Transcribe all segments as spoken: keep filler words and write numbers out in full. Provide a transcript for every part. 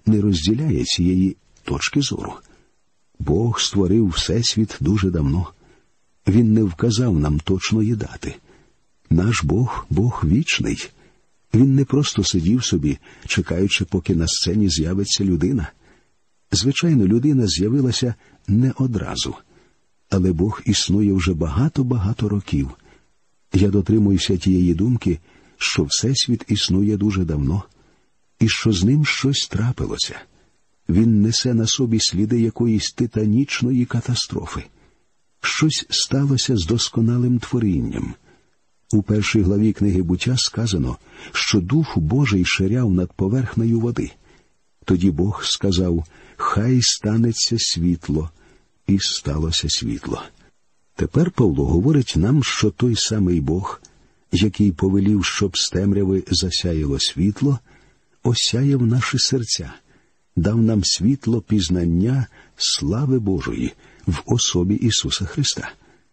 не розділяє цієї точки зору. Бог створив Всесвіт дуже давно. Він не вказав нам точної дати. Наш Бог – Бог вічний. Він не просто сидів собі, чекаючи, поки на сцені з'явиться людина. Звичайно, людина з'явилася не одразу. Але Бог існує вже багато-багато років. Я дотримуюся тієї думки, що Всесвіт існує дуже давно, і що з ним щось трапилося. Він несе на собі сліди якоїсь титанічної катастрофи. Щось сталося з досконалим творінням. У першій главі книги «Буття» сказано, що Дух Божий ширяв над поверхнею води. Тоді Бог сказав: «Хай станеться світло», і сталося світло. Тепер Павло говорить нам, що той самий Бог, який повелів, щоб з темряви засяяло світло, осяяв наші серця, дав нам світло пізнання слави Божої в особі Ісуса Христа.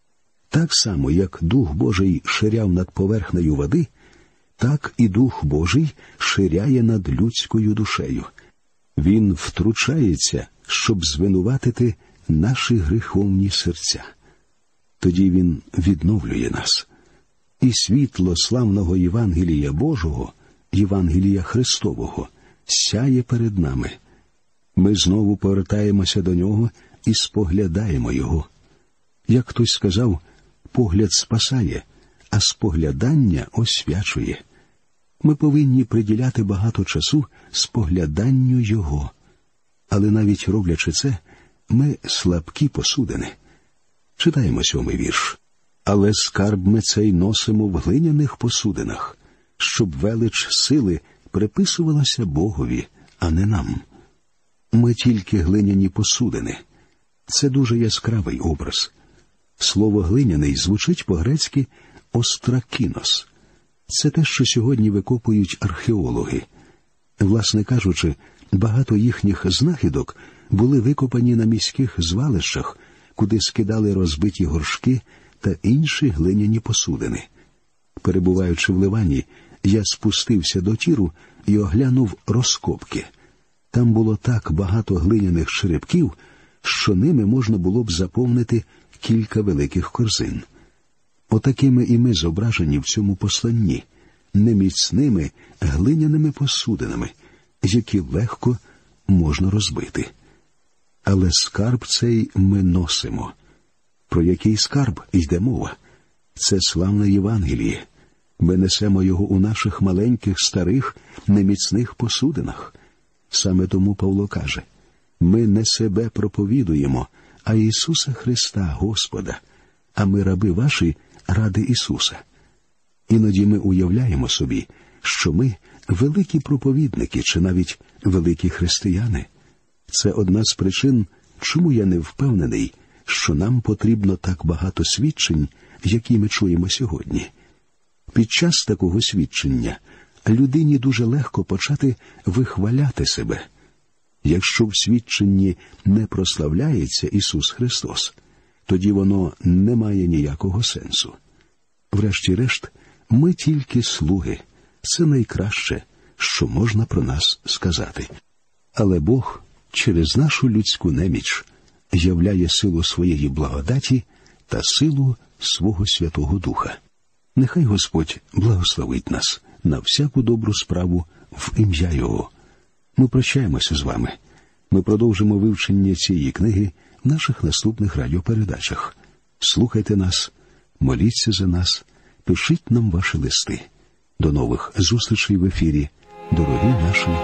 Так само, як Дух Божий ширяв над поверхнею води, так і Дух Божий ширяє над людською душею. Він втручається, щоб звинуватити наші гріховні серця. Тоді Він відновлює нас. І світло славного Євангелія Божого, Євангелія Христового, сяє перед нами. Ми знову повертаємося до Нього і споглядаємо Його. Як хтось сказав, погляд спасає, а споглядання освячує. Ми повинні приділяти багато часу спогляданню Його. Але навіть роблячи це, ми слабкі посудини. Читаємо сьомий вірш. «Але скарб ми цей носимо в глиняних посудинах, щоб велич сили приписувалася Богові, а не нам». Ми тільки глиняні посудини. Це дуже яскравий образ. Слово «глиняний» звучить по-грецьки «остракінос». Це те, що сьогодні викопують археологи. Власне кажучи, багато їхніх знахідок були викопані на міських звалищах, куди скидали розбиті горшки та інші глиняні посудини. Перебуваючи в Ливані, я спустився до Тіру і оглянув розкопки. Там було так багато глиняних черепків, що ними можна було б заповнити кілька великих корзин. Отакими і ми зображені в цьому посланні, неміцними глиняними посудинами, які легко можна розбити. Але скарб цей ми носимо. Про який скарб йде мова? Це славне Євангеліє. Ми несемо його у наших маленьких, старих, неміцних посудинах. Саме тому Павло каже: «Ми не себе проповідуємо, а Ісуса Христа, Господа, а ми раби ваші ради Ісуса». Іноді ми уявляємо собі, що ми великі проповідники чи навіть великі християни. Це одна з причин, чому я не впевнений, що нам потрібно так багато свідчень, які ми чуємо сьогодні. Під час такого свідчення людині дуже легко почати вихваляти себе. Якщо в свідченні не прославляється Ісус Христос, тоді воно не має ніякого сенсу. Врешті-решт, ми тільки слуги. Це найкраще, що можна про нас сказати. Але Бог через нашу людську неміч являє силу своєї благодаті та силу свого Святого Духа. Нехай Господь благословить нас на всяку добру справу в ім'я Його. Ми прощаємося з вами. Ми продовжимо вивчення цієї книги в наших наступних радіопередачах. Слухайте нас, моліться за нас, пишіть нам ваші листи. До нових зустрічей в ефірі, дорогі наші